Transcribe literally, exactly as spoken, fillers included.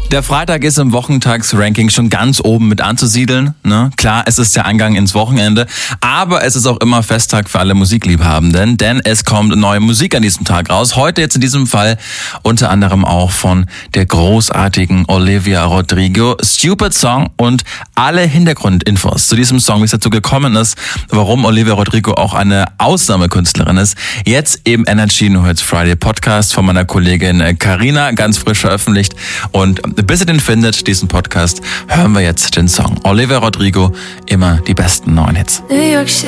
Der Freitag ist im Wochentagsranking schon ganz oben mit anzusiedeln. Ne? Klar, es ist der Eingang ins Wochenende, aber es ist auch immer Festtag für alle Musikliebhabenden, denn es kommt neue Musik an diesem Tag raus. Heute jetzt in diesem Fall unter anderem auch von der großartigen Olivia Rodrigo. Stupid Song und alle Hintergrundinfos zu diesem Song, wie es dazu gekommen ist, warum Olivia Rodrigo auch eine Ausnahmekünstlerin ist. Jetzt im Energy No Hits Friday Podcast von meiner Kollegin Carina, ganz frisch veröffentlicht. Und bis ihr den findet, diesen Podcast, hören wir jetzt den Song. Olivia Rodrigo, immer die besten neuen Hits.